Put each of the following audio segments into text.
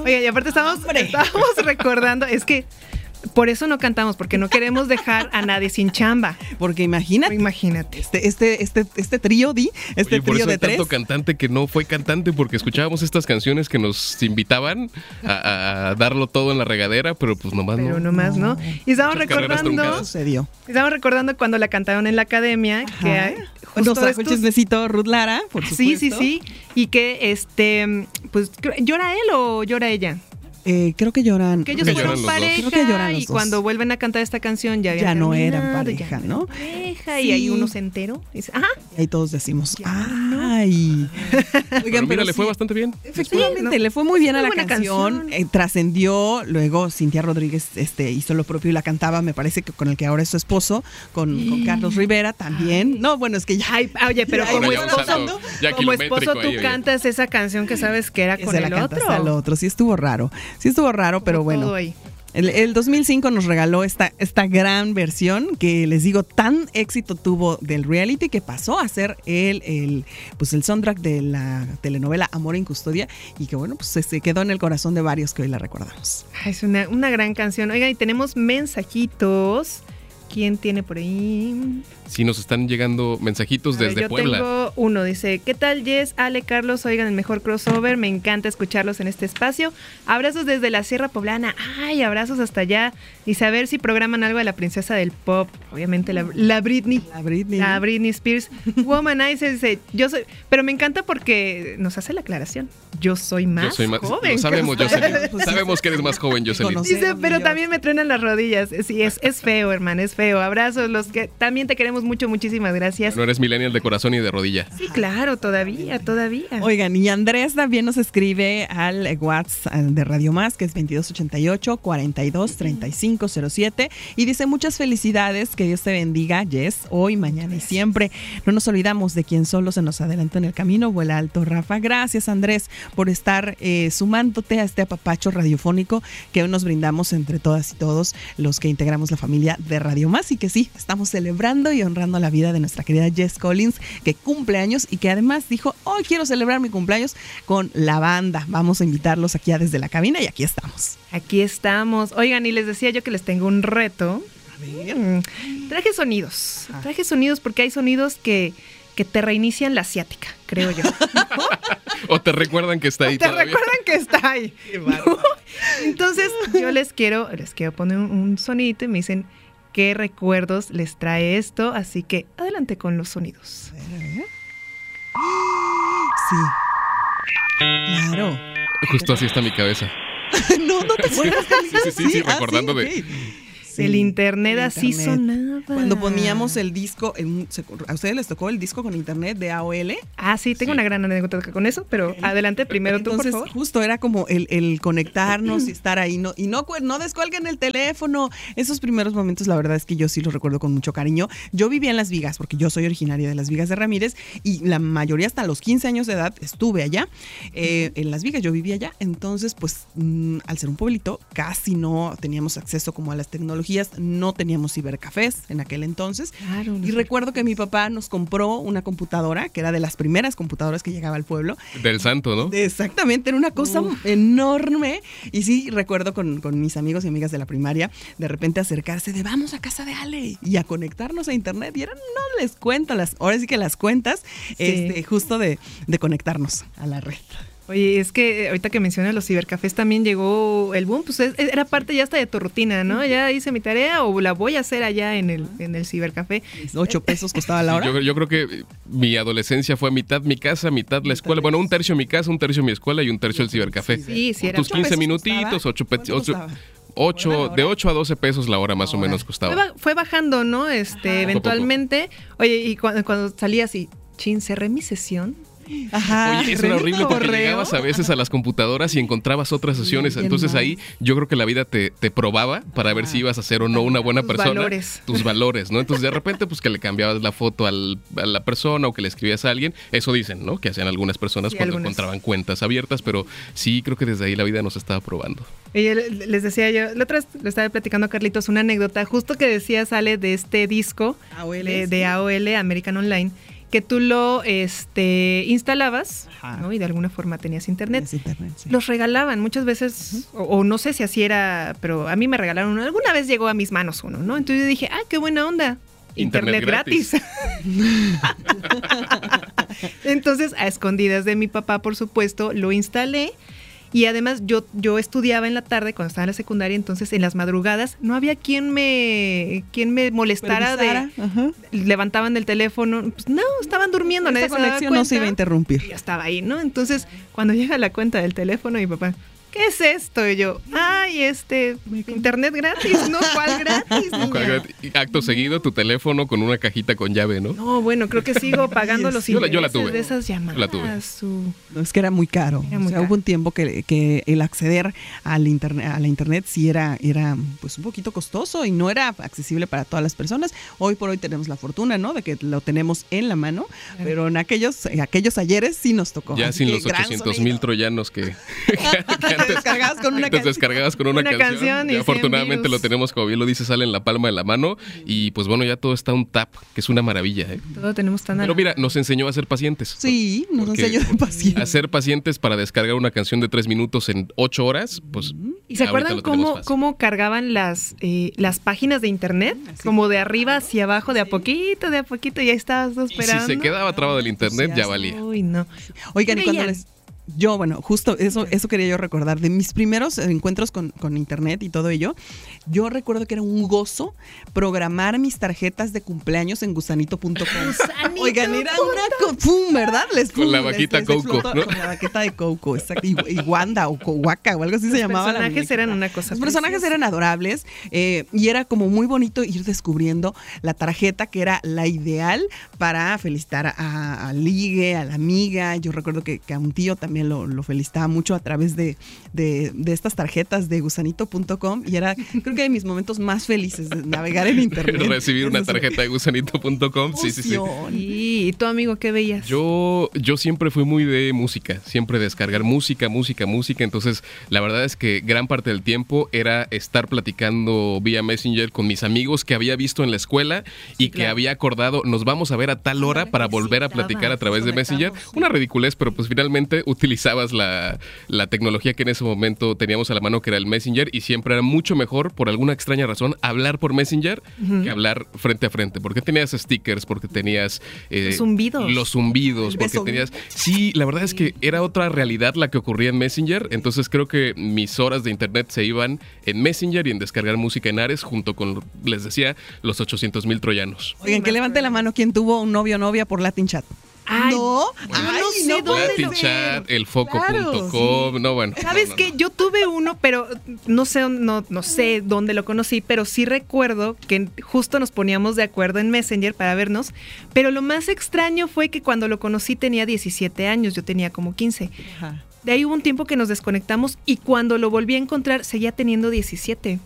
Oye, y aparte estamos recordando, es que por eso no cantamos, porque no queremos dejar a nadie sin chamba. Porque imagínate. Este trío, Oye, por trío eso de hay tres. tanto cantante que no fue cantante, porque escuchábamos estas canciones que nos invitaban a darlo todo en la regadera, pero pues nomás Pero no. nomás no. Y estamos Muchas carreras truncadas. Sucedió. cuando la cantaron en la academia, que Nos trajo el chismecito Ruth Lara, por supuesto. Sí. Y que pues ¿llora él o llora ella? Creo que lloran. Que ellos Creo que fueron lloran los dos. pareja, Creo que lloran los y dos. cuando vuelven a cantar esta canción ya no eran terminado, pareja, ya ¿no? pareja, Sí. y ahí uno se enteró y dice, ajá. Y ahí todos decimos, ¡ay! Pero mira, le fue sí, bastante bien. Efectivamente, le fue muy bien a la Muy buena canción. Trascendió. Luego Cintia Rodríguez hizo lo propio y la cantaba, me parece que con el que ahora es su esposo, con Carlos Rivera también. No, bueno, es que ya. Ay, oye, pero Ya, como ya un esposo, salto ya como kilométrico esposo tú ahí, oye. cantas esa canción que sabes que era que con se la el cantaste otro. al otro. Sí estuvo raro, pero Como bueno. todo ahí. El 2005 nos regaló esta gran versión que les digo, tan éxito tuvo del reality que pasó a ser el soundtrack de la telenovela Amor en Custodia y que bueno, pues se quedó en el corazón de varios que hoy la recordamos. Ay, es una gran canción. Oigan, y tenemos mensajitos. ¿Quién tiene por ahí? Sí, nos están llegando mensajitos A ver, desde yo Puebla. tengo uno, dice, ¿qué tal Jess, Ale, Carlos? Oigan, el mejor crossover, me encanta escucharlos en este espacio. Abrazos desde la Sierra Poblana, ay, abrazos hasta allá. Y saber si programan algo de la princesa del pop, obviamente la Britney. La Britney Spears. Womanizer dice, yo soy, pero me encanta porque nos hace la aclaración. Yo soy más joven. Lo sabemos, que usted. Jocelyn. Sabemos que eres más joven, Jocelyn. Dice, pero también me truenan las rodillas. Sí, es feo, hermano, es feo. Abrazos, los que también te queremos mucho, muchísimas gracias. No eres millennial de corazón y de rodilla. Sí, claro, todavía. Oigan, y Andrés también nos escribe al WhatsApp de Radio Más, que es 2288-423507, y dice, muchas felicidades, que Dios te bendiga, Jess, hoy, mañana y siempre. No nos olvidamos de quien solo se nos adelanta en el camino, vuela alto, Rafa. Gracias, Andrés, por estar sumándote a este apapacho radiofónico que hoy nos brindamos entre todas y todos los que integramos la familia de Radio Más, y que sí, estamos celebrando y honrando la vida de nuestra querida Jess Collins, que cumple años y que además dijo, hoy quiero celebrar mi cumpleaños con la banda. Vamos a invitarlos aquí a Desde la Cabina y aquí estamos. Aquí estamos. Oigan, y les decía yo que les tengo un reto. Traje sonidos porque hay sonidos que te reinician la asiática, creo yo. O te recuerdan que está ahí Te todavía. recuerdan que está ahí. Entonces, yo les quiero poner un sonidito y me dicen qué recuerdos les trae esto. Así que adelante con los sonidos. Sí. Claro. Justo así está mi cabeza. No te acuerdas. Sí, recordando ok. de... El internet así sonaba. Cuando poníamos el disco, ¿a ustedes les tocó el disco con internet de AOL? Ah, sí, tengo una gran anécdota con eso, pero adelante primero tú, Entonces, por favor. justo era como el conectarnos y estar ahí, no descuelguen el teléfono. Esos primeros momentos, la verdad es que yo sí los recuerdo con mucho cariño. Yo vivía en Las Vigas, porque yo soy originaria de Las Vigas de Ramírez, y la mayoría hasta los 15 años de edad estuve allá. En Las Vigas yo vivía allá, entonces pues al ser un pueblito casi no teníamos acceso como a las tecnologías, no teníamos cibercafés en aquel entonces. Claro, Y recuerdo que mi papá nos compró una computadora, que era de las primeras computadoras que llegaba al pueblo. Del santo, ¿no? Exactamente, era una cosa enorme. Y sí, recuerdo con mis amigos y amigas de la primaria, de repente acercarse de vamos a casa de Ale y a conectarnos a internet. Y eran, no les cuento, ahora sí que las cuentas, Sí. justo de conectarnos a la red. Oye, es que ahorita que mencionas los cibercafés también llegó el boom, pues era parte ya hasta de tu rutina, ¿no? Ya hice mi tarea o la voy a hacer allá en el cibercafé. 8 pesos costaba la hora. Yo creo que mi adolescencia fue mitad mi casa, mitad la escuela. Bueno, un tercio mi casa, un tercio mi escuela y un tercio el cibercafé. Sí, era. Tus 15 pesos minutitos, costaba? 8 de 8 a 12 pesos la hora más o menos costaba. Fue bajando, ¿no? Eventualmente. Oye, y cuando salías y, chin, cerré mi sesión. Ajá. Oye, eso era horrible porque correo. llegabas a veces a las computadoras y encontrabas otras sesiones. bien Entonces mal. ahí yo creo que la vida te probaba para ver si ibas a ser o no una buena Tus persona. valores. Tus valores, ¿no? Entonces de repente pues que le cambiabas la foto a la persona o que le escribías a alguien. Eso dicen, ¿no? Que hacían algunas personas Sí, cuando algunas. encontraban cuentas abiertas. Pero sí, creo que desde ahí la vida nos estaba probando. Oye, les decía yo, la otra vez le estaba platicando a Carlitos una anécdota, justo que decía, sale de este disco AOL, de sí. AOL, American Online, que tú lo instalabas, Ajá. ¿no? Y de alguna forma tenías internet. Es internet, sí. Los regalaban muchas veces, o no sé si así era, pero a mí me regalaron uno. Alguna vez llegó a mis manos uno, ¿no? Entonces yo dije, qué buena onda. Internet gratis. Entonces, a escondidas de mi papá, por supuesto, lo instalé. Y además yo estudiaba en la tarde cuando estaba en la secundaria, entonces en las madrugadas no había quien me molestara levantaban el teléfono, pues no, estaban durmiendo, Esta nadie se daba conexión cuenta, no se iba a interrumpir. y ya estaba ahí, ¿no? Entonces, cuando llega la cuenta del teléfono, mi papá, ¿qué es esto? Y yo, internet gratis, ¿no? ¿Cuál gratis? niña? Y acto seguido, tu teléfono con una cajita con llave, ¿no? No, bueno, creo que sigo pagando los Yo la intereses tuve. de esas llamadas. La tuve. No, es que era muy caro. Era muy Hubo caro. un tiempo que el acceder a la internet sí era pues un poquito costoso y no era accesible para todas las personas. Hoy por hoy tenemos la fortuna, ¿no? De que lo tenemos en la mano, pero en aquellos ayeres sí nos tocó. Ya Así sin que los gran 800,000 sonido. troyanos que Te descargabas con una antes descargabas con una canción. y Ya 100 afortunadamente views. lo tenemos, como bien lo dice, sale en la palma de la mano. Y pues bueno, ya todo está un tap, que es una maravilla, ¿eh? Todo tenemos tan Pero mira, nos enseñó a ser pacientes. Sí, nos Porque enseñó de paciencia. A ser pacientes para descargar una canción de 3 minutos en 8 horas, pues. ¿Y se ahorita acuerdan lo tenemos cómo, fácil. cómo cargaban las páginas de internet? Como de arriba hacia abajo, de a poquito, y ahí estabas Y si esperando. se quedaba trabado el internet, ya valía. Uy, no. Oigan, ¿Qué y cuando veían? yo, bueno, justo eso quería yo recordar. De mis primeros encuentros con internet y todo ello, yo recuerdo que era un gozo programar mis tarjetas de cumpleaños en gusanito.com. Oigan, era una ¡pum! ¿Verdad? Con la vaquita Coco, explotó, ¿no? Con la vaquita de Coco, exacto. Y Wanda o Coahuaca o algo así se llamaba. Los personajes eran una cosa Los personajes preciosa. eran adorables y era como muy bonito ir descubriendo la tarjeta que era la ideal para felicitar al ligue, a la amiga. Yo recuerdo que a un tío también lo felicitaba mucho a través de estas tarjetas de gusanito.com y era creo que de mis momentos más felices de navegar en internet. Recibir una tarjeta de gusanito.com, sí. ¿Y tu amigo qué veías? Yo siempre fui muy de música, siempre descargar música, entonces la verdad es que gran parte del tiempo era estar platicando vía Messenger con mis amigos que había visto en la escuela y que había acordado, nos vamos a ver a tal hora para volver a platicar a través de Messenger. Una ridiculez, pero pues finalmente utilizabas la tecnología que en ese momento teníamos a la mano, que era el Messenger, y siempre era mucho mejor, por alguna extraña razón, hablar por Messenger que hablar frente a frente, porque tenías stickers, porque tenías los zumbidos, porque tenías... Sí, la verdad es que era otra realidad la que ocurría en Messenger, entonces creo que mis horas de internet se iban en Messenger y en descargar música en Ares, junto con, les decía, los 800,000 troyanos. Oigan, que levante la mano quien tuvo un novio o novia por Latin Chat. Ay, No, yo no sé dónde Latin lo- Chat, elfoco.com, Claro, no, bueno. ¿Sabes no, qué? Yo tuve uno, pero no sé dónde lo conocí, pero sí recuerdo que justo nos poníamos de acuerdo en Messenger para vernos, pero lo más extraño fue que cuando lo conocí tenía 17 años, yo tenía como 15. Ajá. De ahí hubo un tiempo que nos desconectamos y cuando lo volví a encontrar seguía teniendo 17.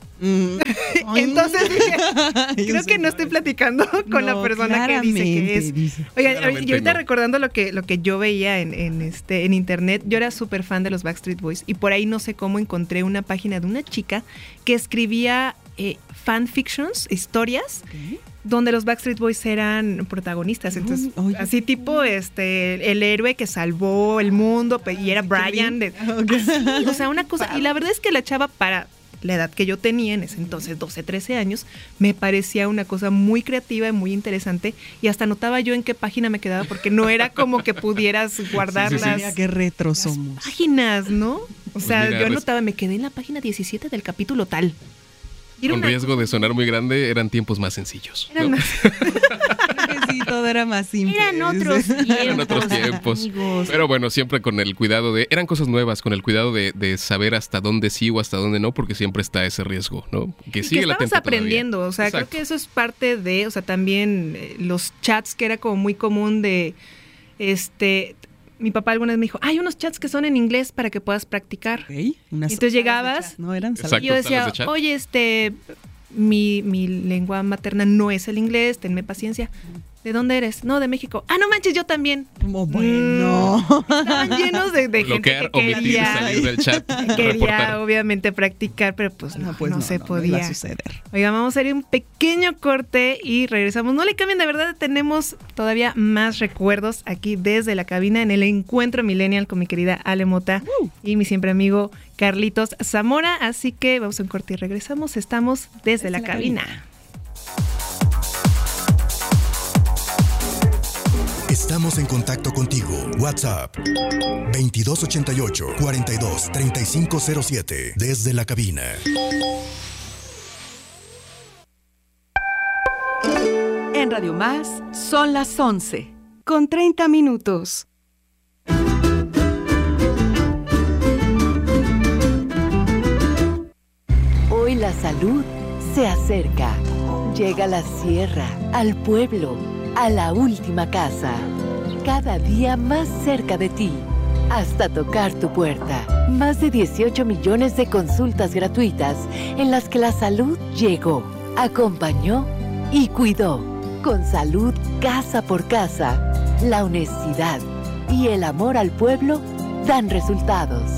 Entonces dije, creo que no estoy platicando con la persona que dice que es. Oigan, Claramente y ahorita no. recordando lo que yo veía en internet, yo era súper fan de los Backstreet Boys y por ahí no sé cómo encontré una página de una chica que escribía fanfictions, historias, donde los Backstreet Boys eran protagonistas. Entonces, Oye. así tipo el héroe que salvó el mundo y era Brian. Así, o sea, una cosa. Y la verdad es que la chava, para la edad que yo tenía en ese entonces, 12, 13 años, me parecía una cosa muy creativa y muy interesante, y hasta notaba yo en qué página me quedaba, porque no era como que pudieras guardar Sí, sí, sí. las Mira qué retro somos. páginas, ¿no? O sea, mira, yo anotaba, me quedé en la página 17 del capítulo tal. Y era Con una riesgo de sonar muy grande, eran tiempos más sencillos. Eran, ¿no? Creo que sí, todo era más simple. eran otros tiempos. Eran otros tiempos. Amigos. Pero bueno, siempre con el cuidado de... Eran cosas nuevas, con el cuidado de saber hasta dónde sí o hasta dónde no, porque siempre está ese riesgo, ¿no? Que Y sigue que latente estabas todavía. aprendiendo, o sea, Exacto. creo que eso es parte de, o sea, también los chats que era como muy común de, mi papá alguna vez me dijo, hay unos chats que son en inglés para que puedas practicar. Ok, unas Entonces salas llegabas, de chat, no eran Exacto. Y yo decía, salas de chat. oye, mi lengua materna no es el inglés, tenme paciencia. ¿de dónde eres? No, de México. Ah, no manches, yo también. Como bueno. Estaban llenos de gente Bloquear, que omitir, quería, salir del chat, quería reportar. obviamente practicar, pero pues no se podía. No iba a suceder. Oiga, vamos a hacer un pequeño corte y regresamos. No le cambien, de verdad, tenemos todavía más recuerdos aquí desde la cabina en el Encuentro Millennial con mi querida Ale Mota y mi siempre amigo Carlitos Zamora. Así que vamos a un corte y regresamos. Estamos desde la cabina. Estamos en contacto contigo. WhatsApp 2288-423507. Desde la cabina. En Radio Más son las 11, con 30 minutos. Hoy la salud se acerca. Llega a la sierra, al pueblo, a la última casa. Cada día más cerca de ti, hasta tocar tu puerta. Más de 18 millones de consultas gratuitas en las que la salud llegó, acompañó y cuidó. Con salud casa por casa, la honestidad y el amor al pueblo dan resultados.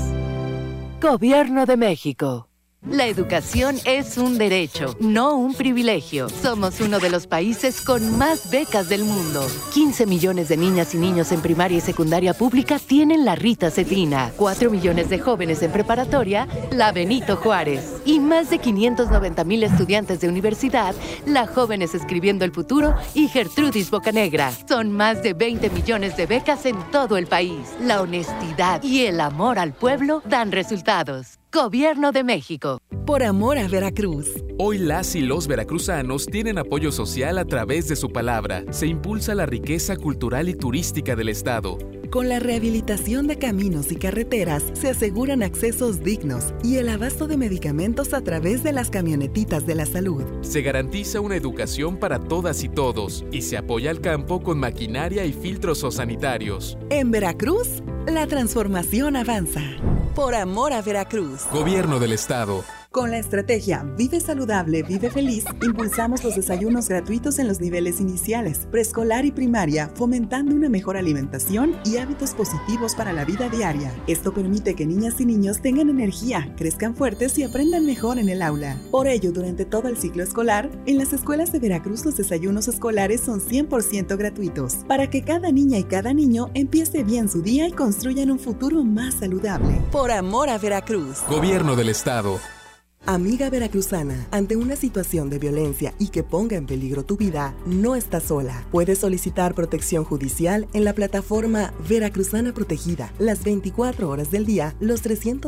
Gobierno de México. La educación es un derecho, no un privilegio. Somos uno de los países con más becas del mundo. 15 millones de niñas y niños en primaria y secundaria pública tienen la Rita Cetina. 4 millones de jóvenes en preparatoria, la Benito Juárez. Y más de 590,000 estudiantes de universidad, la Jóvenes Escribiendo el Futuro y Gertrudis Bocanegra. Son más de 20 millones de becas en todo el país. La honestidad y el amor al pueblo dan resultados. Gobierno de México. Por amor a Veracruz. Hoy las y los veracruzanos tienen apoyo social a través de su palabra. Se impulsa la riqueza cultural y turística del estado. Con la rehabilitación de caminos y carreteras se aseguran accesos dignos y el abasto de medicamentos a través de las camionetitas de la salud. Se garantiza una educación para todas y todos y se apoya al campo con maquinaria y filtros sanitarios. En Veracruz, la transformación avanza. Por amor a Veracruz. Gobierno del estado. Con la estrategia Vive Saludable, Vive Feliz, impulsamos los desayunos gratuitos en los niveles iniciales, preescolar y primaria, fomentando una mejor alimentación y hábitos positivos para la vida diaria. Esto permite que niñas y niños tengan energía, crezcan fuertes y aprendan mejor en el aula. Por ello, durante todo el ciclo escolar, en las escuelas de Veracruz los desayunos escolares son 100% gratuitos, para que cada niña y cada niño empiece bien su día y construyan un futuro más saludable. Por amor a Veracruz. Gobierno del estado. Amiga veracruzana, ante una situación de violencia y que ponga en peligro tu vida, no estás sola. Puedes solicitar protección judicial en la plataforma Veracruzana Protegida, las 24 horas del día, los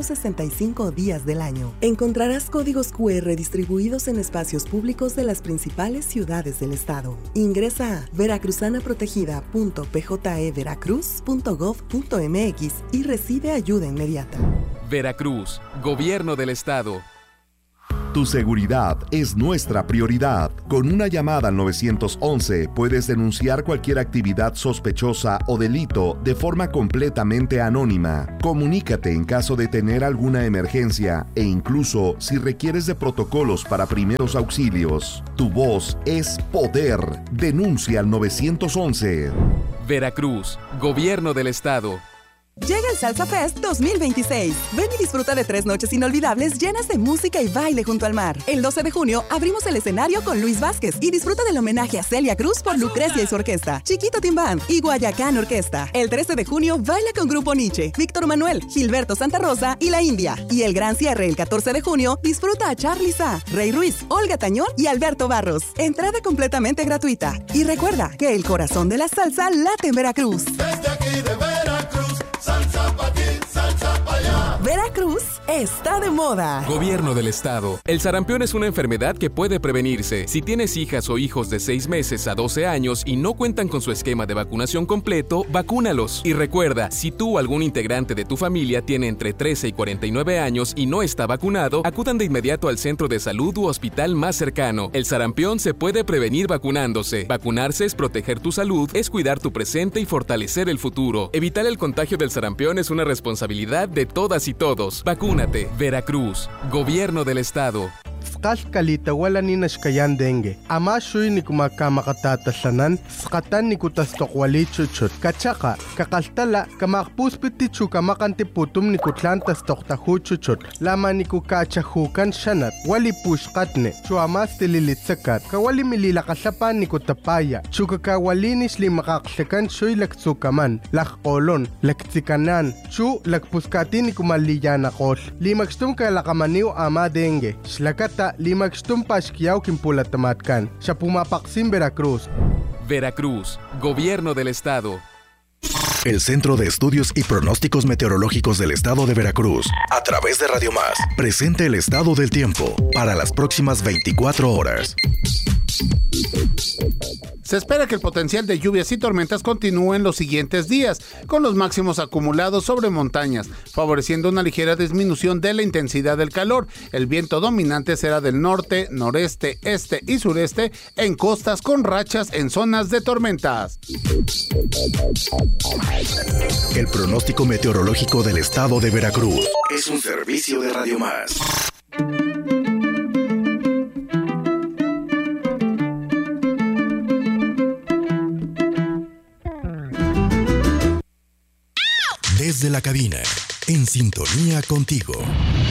365 días del año. Encontrarás códigos QR distribuidos en espacios públicos de las principales ciudades del estado. Ingresa a veracruzanaprotegida.pjeveracruz.gov.mx y recibe ayuda inmediata. Veracruz, Gobierno del estado. Tu seguridad es nuestra prioridad. Con una llamada al 911 puedes denunciar cualquier actividad sospechosa o delito de forma completamente anónima. Comunícate en caso de tener alguna emergencia e incluso si requieres de protocolos para primeros auxilios. Tu voz es poder. Denuncia al 911. Veracruz, Gobierno del estado. Llega el Salsa Fest 2026. Ven y disfruta de 3 noches inolvidables llenas de música y baile junto al mar. El 12 de junio abrimos el escenario con Luis Vázquez y disfruta del homenaje a Celia Cruz por Lucrecia y su orquesta, Chiquito Team Band y Guayacán Orquesta. El 13 de junio baila con Grupo Nietzsche, Víctor Manuel, Gilberto Santa Rosa y La India. Y el gran cierre el 14 de junio disfruta a Charly Sa, Rey Ruiz, Olga Tañón y Alberto Barros. Entrada completamente gratuita. Y recuerda que el corazón de la salsa late en Veracruz. Desde aquí de Veracruz, salsa pa' aquí, salsa pa' allá. Veracruz está de moda. Gobierno del estado. El sarampión es una enfermedad que puede prevenirse. Si tienes hijas o hijos de 6 meses a 12 años y no cuentan con su esquema de vacunación completo, vacúnalos. Y recuerda, si tú o algún integrante de tu familia tiene entre 13 y 49 años y no está vacunado, acudan de inmediato al centro de salud u hospital más cercano. El sarampión se puede prevenir vacunándose. Vacunarse es proteger tu salud, es cuidar tu presente y fortalecer el futuro. Evitar el contagio del sarampión es una responsabilidad de todas y todos. Vacúnate. Veracruz, Gobierno del estado. Akas kalita wala ni nashkayan dengue. Ama shuy ni kumakamatatatasanan, skatan ni kutastokwali chuchut. Kachaka, kakastala, kamakpuspiti chukamakantiputum ni kutlantas toktahu chuchut. Lama ni kukachahukan shanat, wali pushkatne, chuamas tililitsakat, kawali mililakasapan ni kutapaya, chukakawalinis li makaksakan shuy laktsukaman, lakkolon, laktsikanan, chu lakpuskatin ni kumaliyanakol. Limagstum kalakamaniw ama dengue. Shlakata limagstum pashkiyaw kimpulatamatkan. Siya pumapaksim Veracruz. Veracruz, Gobierno del Estado. El Centro de Estudios y Pronósticos Meteorológicos del Estado de Veracruz, a través de Radio Más, presenta el estado del tiempo para las próximas 24 horas. Se espera que el potencial de lluvias y tormentas continúe en los siguientes días, con los máximos acumulados sobre montañas, favoreciendo una ligera disminución de la intensidad del calor. El viento dominante será del norte, noreste, este y sureste en costas, con rachas en zonas de tormentas. El pronóstico meteorológico del Estado de Veracruz es un servicio de Radio Más. Desde la cabina, en sintonía contigo.